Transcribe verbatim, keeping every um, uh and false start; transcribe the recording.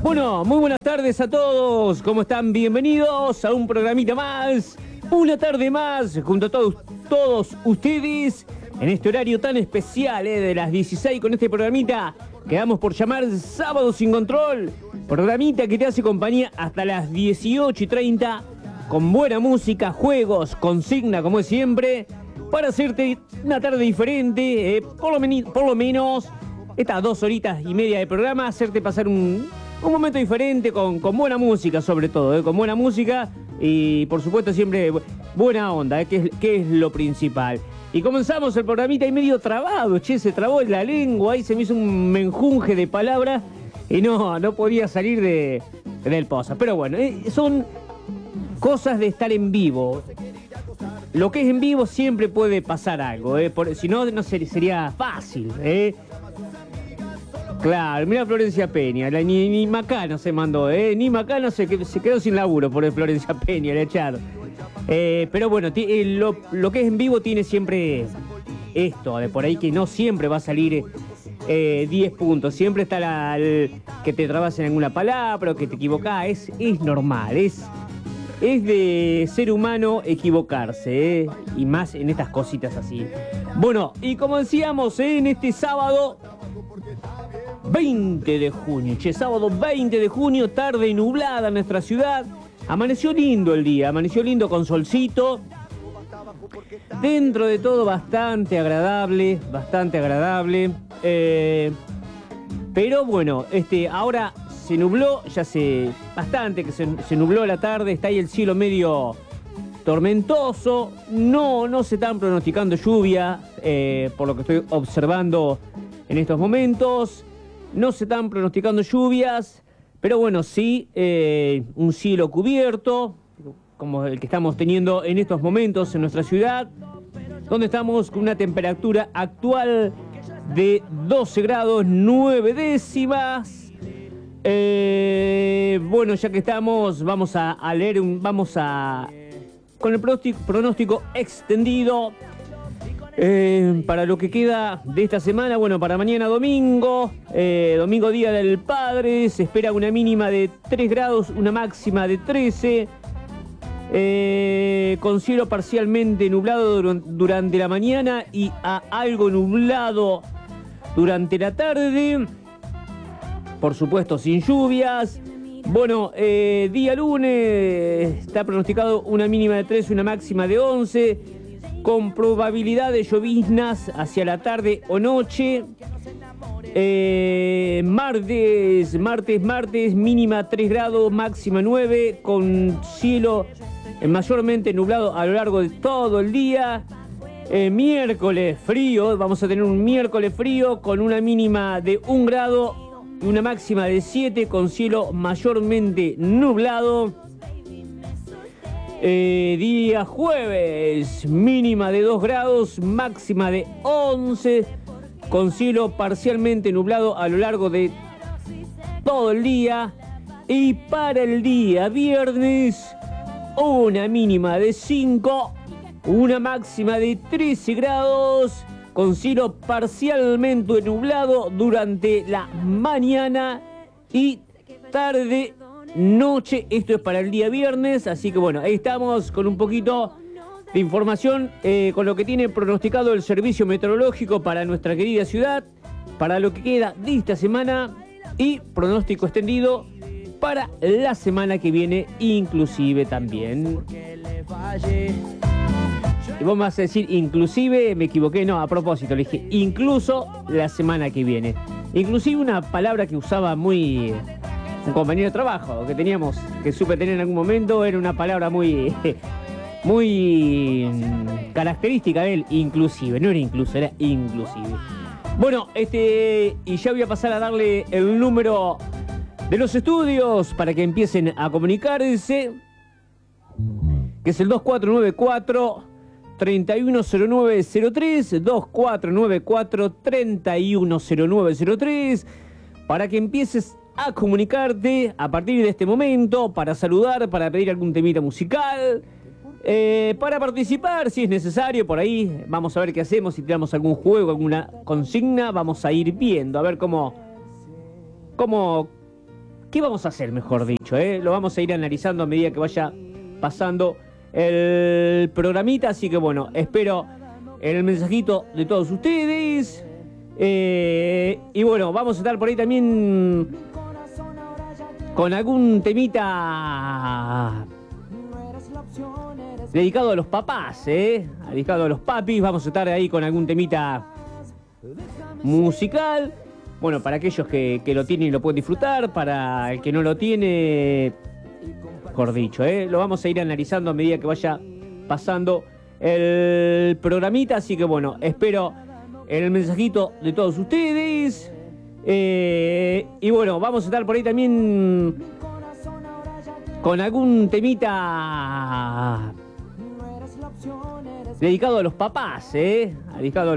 Bueno, muy buenas tardes a todos. ¿Cómo están? Bienvenidos a un programita más. Una tarde más junto a todos, todos ustedes en este horario tan especial, eh, de las dieciséis con este programita que damos por llamar Sábado Sin Control. Programita que te hace compañía hasta las dieciocho y treinta con buena música, juegos, consigna como es siempre, para hacerte una tarde diferente, eh, por, lo meni- por lo menos estas dos horitas y media de programa, hacerte pasar un, un momento diferente con, con buena música sobre todo, eh, con buena música y por supuesto siempre buena onda, eh, que, es, que es lo principal. Y comenzamos el programita ahí medio trabado, che, se trabó en la lengua, ahí se me hizo un menjunje de palabras y no, no podía salir de, del poza. Pero bueno, eh, son cosas de estar en vivo. Lo que es en vivo siempre puede pasar algo, eh, por, si no, no ser, sería fácil, eh. Claro, mira Florencia Peña, la, ni, ni Macano se mandó, eh, ni Macano se, se quedó sin laburo por el Florencia Peña, le echaron. Eh, pero bueno, t- eh, lo, lo que es en vivo tiene siempre esto, de por ahí que no siempre va a salir eh, diez puntos, siempre está la, el, que te trabas en alguna palabra o que te equivocás, es, es normal, es, es de ser humano equivocarse, eh, y más en estas cositas así. Bueno, y como decíamos, eh, en este sábado veinte de junio, che, sábado veinte de junio, tarde nublada en nuestra ciudad. Amaneció lindo el día, amaneció lindo con solcito. Dentro de todo bastante agradable, bastante agradable. Eh, pero bueno, este, ahora se nubló, ya hace bastante que se, se nubló la tarde, está ahí el cielo medio tormentoso. No, no se están pronosticando lluvia, eh, por lo que estoy observando en estos momentos. No se están pronosticando lluvias. Pero bueno, sí, eh, un cielo cubierto, como el que estamos teniendo en estos momentos en nuestra ciudad, donde estamos con una temperatura actual de doce grados nueve décimas. Eh, bueno, ya que estamos, vamos a, a leer, un, vamos a, con el pronóstico, pronóstico extendido. Eh, para lo que queda de esta semana, bueno, para mañana domingo, eh, domingo Día del Padre, se espera una mínima de tres grados, una máxima de trece, eh, con cielo parcialmente nublado dur- durante la mañana y a algo nublado durante la tarde, por supuesto sin lluvias. Bueno, eh, día lunes está pronosticado una mínima de trece, una máxima de once, con probabilidad de lloviznas hacia la tarde o noche. Eh, martes, martes, martes, mínima tres grados, máxima nueve, con cielo mayormente nublado a lo largo de todo el día. Eh, miércoles frío, vamos a tener un miércoles frío con una mínima de un grado y una máxima de siete, con cielo mayormente nublado. Eh, día jueves, mínima de dos grados, máxima de once, con cielo parcialmente nublado a lo largo de todo el día. Y para el día viernes, una mínima de cinco, una máxima de trece grados, con cielo parcialmente nublado durante la mañana y tarde noche. Esto es para el día viernes, así que bueno, ahí estamos con un poquito de información, eh, con lo que tiene pronosticado el servicio meteorológico para nuestra querida ciudad, para lo que queda de esta semana y pronóstico extendido para la semana que viene inclusive también. Y vos me vas a decir inclusive, me equivoqué, no, a propósito, le dije incluso la semana que viene. Inclusive una palabra que usaba muy un compañero de trabajo que teníamos, que supe tener en algún momento, era una palabra muy, muy característica de él, inclusive, no era incluso, era inclusive. Bueno, este, y ya voy a pasar a darle el número de los estudios para que empiecen a comunicarse, que es el dos cuatro nueve cuatro, tres uno cero nueve cero tres, dos cuatro nueve cuatro, tres uno cero nueve cero tres, para que empieces a comunicarte a partir de este momento, para saludar, para pedir algún temita musical, eh, para participar si es necesario. Por ahí vamos a ver qué hacemos, si tiramos algún juego, alguna consigna, vamos a ir viendo, a ver cómo, cómo ¿Qué vamos a hacer, mejor dicho? Eh? Lo vamos a ir analizando a medida que vaya pasando el programita, así que bueno, espero el mensajito de todos ustedes. Eh, y bueno, vamos a estar por ahí también con algún temita dedicado a los papás, ¿eh? Dedicado a los papis. Vamos a estar ahí con algún temita musical. Bueno, para aquellos que, que lo tienen y lo pueden disfrutar. Para el que no lo tiene, mejor dicho, ¿eh? Lo vamos a ir analizando a medida que vaya pasando el programita. Así que bueno, espero el mensajito de todos ustedes. Eh, y bueno, vamos a estar por ahí también con algún temita dedicado a los papás, ¿eh? Dedicado a